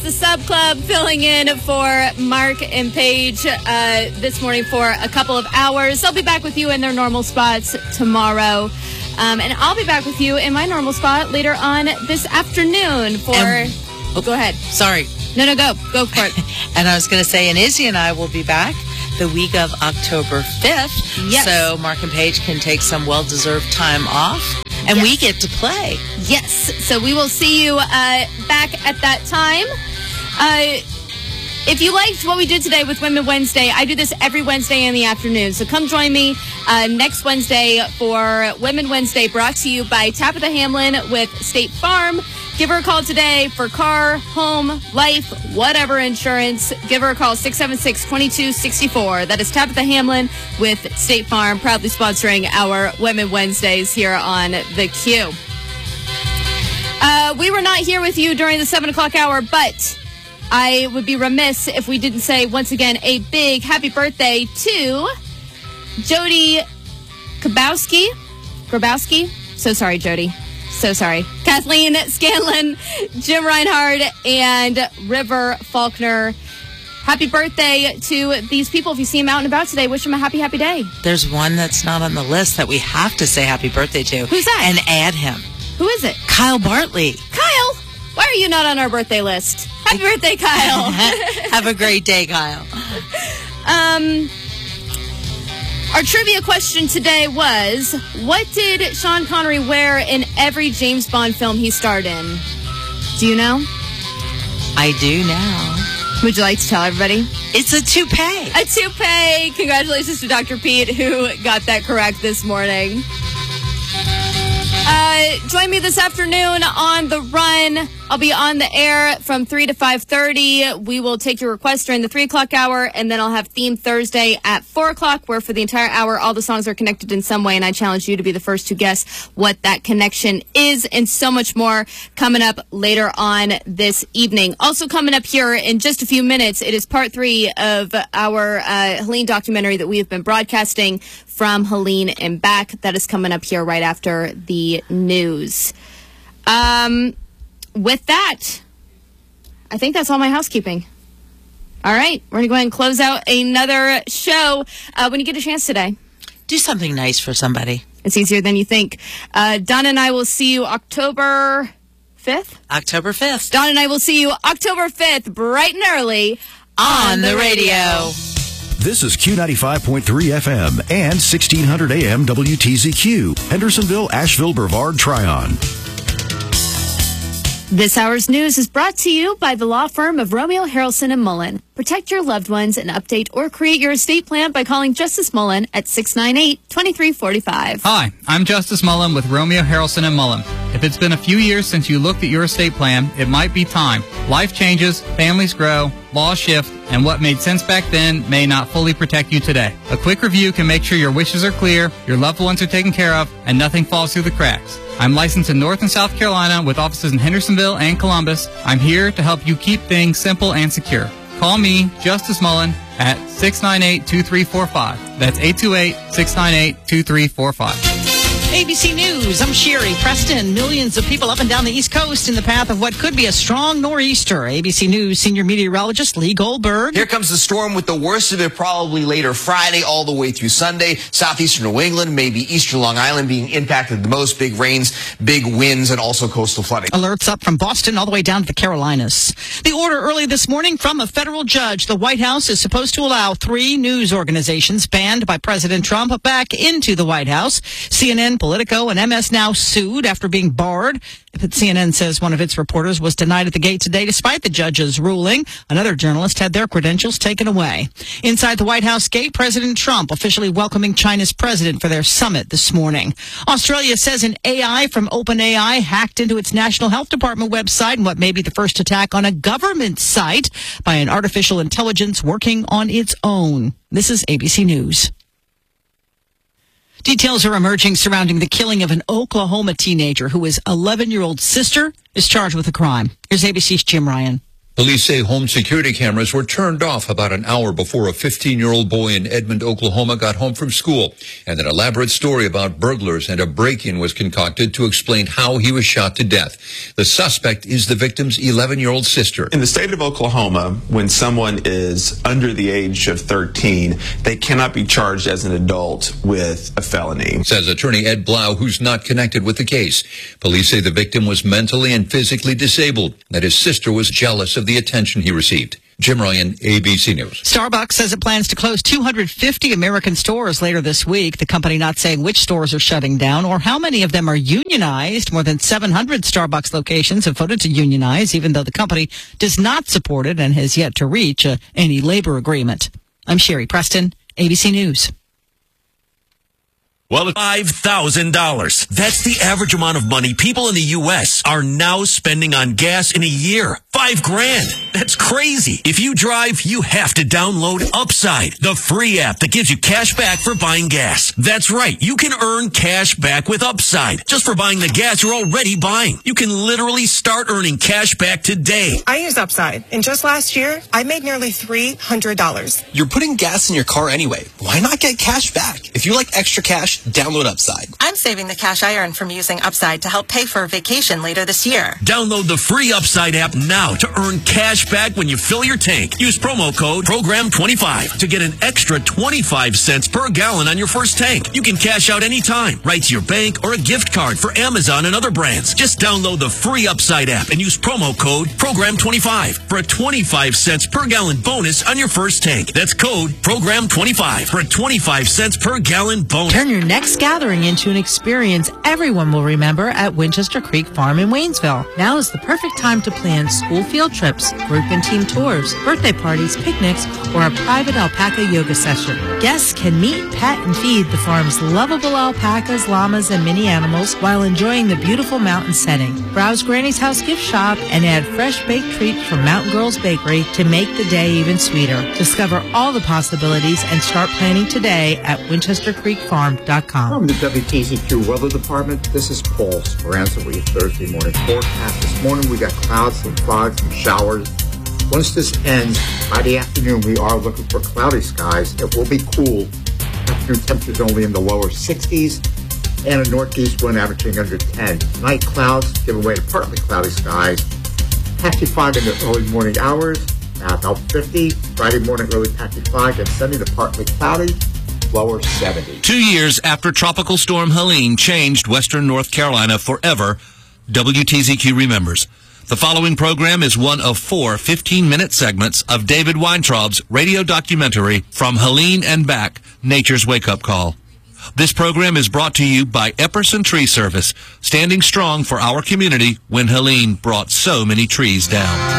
the Sub Club, filling in for Mark and Paige this morning for a couple of hours. They'll be back with you in their normal spots tomorrow. And I'll be back with you in my normal spot later on this afternoon for... go ahead. Sorry. No, go. Go for it. And I was going to say, and Izzy and I will be back the week of October 5th. Yes. So Mark and Paige can take some well-deserved time off, and we get to play. Yes. So we will see you back at that time. If you liked what we did today with Women Wednesday, I do this every Wednesday in the afternoon. So come join me next Wednesday for Women Wednesday, brought to you by Tabitha Hamlin with State Farm. Give her a call today for car, home, life, whatever insurance. Give her a call, 676-2264. That is Tabitha Hamlin with State Farm, proudly sponsoring our Women Wednesdays here on The Q. We were not here with you during the 7 o'clock hour, but I would be remiss if we didn't say, once again, a big happy birthday to Jody Grabowski. So sorry, Jody. So sorry. Kathleen Scanlon, Jim Reinhardt, and River Faulkner. Happy birthday to these people. If you see them out and about today, wish them a happy, happy day. There's one that's not on the list that we have to say happy birthday to. Who's that? And add him. Who is it? Kyle Bartley. Kyle? Why are you not on our birthday list? Happy birthday, Kyle. Have a great day, Kyle. Our trivia question today was, what did Sean Connery wear in every James Bond film he starred in? Do you know? I do now. Would you like to tell everybody? It's a toupee. A toupee. Congratulations to Dr. Pete, who got that correct this morning. Join me this afternoon on The Run. I'll be on the air from 3 to 5:30. We will take your requests during the 3 o'clock hour, and then I'll have Theme Thursday at 4 o'clock, where for the entire hour, all the songs are connected in some way, and I challenge you to be the first to guess what that connection is, and so much more coming up later on this evening. Also coming up here in just a few minutes, it is part 3 of our Helene documentary that we have been broadcasting from Helene and back. That is coming up here right after the news. With that, I think that's all my housekeeping. All right, we're going to go ahead and close out another show. When you get a chance today, do something nice for somebody. It's easier than you think. Don and I will see you October 5th? October 5th. Don and I will see you October 5th, bright and early, on the radio. This is Q95.3 FM and 1600 AM WTZQ, Hendersonville, Asheville, Brevard, Tryon. This hour's news is brought to you by the law firm of Romeo, Harrelson & Mullen. Protect your loved ones and update or create your estate plan by calling Justice Mullen at 698-2345. Hi, I'm Justice Mullen with Romeo, Harrelson & Mullen. If it's been a few years since you looked at your estate plan, it might be time. Life changes, families grow, laws shift, and what made sense back then may not fully protect you today. A quick review can make sure your wishes are clear, your loved ones are taken care of, and nothing falls through the cracks. I'm licensed in North and South Carolina with offices in Hendersonville and Columbus. I'm here to help you keep things simple and secure. Call me, Justice Mullen, at 698-2345. That's 828-698-2345. ABC News, I'm Sherry Preston. Millions of people up and down the East Coast in the path of what could be a strong nor'easter. ABC News senior meteorologist Lee Goldberg. Here comes the storm with the worst of it probably later Friday all the way through Sunday. Southeastern New England, maybe eastern Long Island being impacted the most. Big rains, big winds, and also coastal flooding. Alerts up from Boston all the way down to the Carolinas. The order early this morning from a federal judge. The White House is supposed to allow 3 news organizations banned by President Trump back into the White House. CNN, Politico, and MS Now sued after being barred. CNN says one of its reporters was denied at the gate today despite the judge's ruling. Another journalist had their credentials taken away. Inside the White House gate, President Trump officially welcoming China's president for their summit this morning. Australia says an AI from OpenAI hacked into its National Health Department website in what may be the first attack on a government site by an artificial intelligence working on its own. This is ABC News. Details are emerging surrounding the killing of an Oklahoma teenager who his 11-year-old sister is charged with a crime. Here's ABC's Jim Ryan. Police say home security cameras were turned off about an hour before a 15-year-old boy in Edmond, Oklahoma got home from school, and an elaborate story about burglars and a break-in was concocted to explain how he was shot to death. The suspect is the victim's 11-year-old sister. In the state of Oklahoma, when someone is under the age of 13, they cannot be charged as an adult with a felony, says attorney Ed Blau, who's not connected with the case. Police say the victim was mentally and physically disabled, that his sister was jealous of the attention he received. Jim Ryan, ABC News. Starbucks says it plans to close 250 American stores later this week. The company not saying which stores are shutting down or how many of them are unionized. More than 700 Starbucks locations have voted to unionize, even though the company does not support it and has yet to reach any labor agreement. I'm Sherry Preston, ABC News. Well, $5,000. That's the average amount of money people in the U.S. are now spending on gas in a year. $5,000. That's crazy. If you drive, you have to download Upside, the free app that gives you cash back for buying gas. That's right. You can earn cash back with Upside just for buying the gas you're already buying. You can literally start earning cash back today. I use Upside, and just last year, I made nearly $300. You're putting gas in your car anyway. Why not get cash back? If you like extra cash, download Upside. I'm saving the cash I earn from using Upside to help pay for a vacation later this year. Download the free Upside app now to earn cash back when you fill your tank. Use promo code PROGRAM25 to get an extra 25 cents per gallon on your first tank. You can cash out anytime, right to your bank or a gift card for Amazon and other brands. Just download the free Upside app and use promo code PROGRAM25 for a 25 cents per gallon bonus on your first tank. That's code PROGRAM25 for a 25 cents per gallon bonus. Turn your next gathering into an experience everyone will remember at Winchester Creek Farm in Waynesville. Now is the perfect time to plan school field trips, group and team tours, birthday parties, picnics, or a private alpaca yoga session. Guests can meet, pet, and feed the farm's lovable alpacas, llamas, and mini animals while enjoying the beautiful mountain setting. Browse Granny's House gift shop and add fresh baked treats from Mountain Girls Bakery to make the day even sweeter. Discover all the possibilities and start planning today at WinchesterCreekFarm.com. From the WTZQ Weather Department, this is Paul Speranza with your Thursday morning forecast. This morning we got clouds, some fog, some showers. Once this ends, by the afternoon we are looking for cloudy skies. It will be cool. Afternoon temperatures only in the lower 60s and a northeast wind averaging under 10. Night clouds give way to partly cloudy skies. Patchy fog in the early morning hours, about 50. Friday morning early patchy fog and Sunday to partly cloudy. Lower 70. 2 years after Tropical Storm Helene changed western North Carolina forever, WTZQ remembers. The following program is one of 4 15-minute segments of David Weintraub's radio documentary From Helene and Back, Nature's Wake-Up Call. This program is brought to you by Epperson Tree Service, standing strong for our community when Helene brought so many trees down.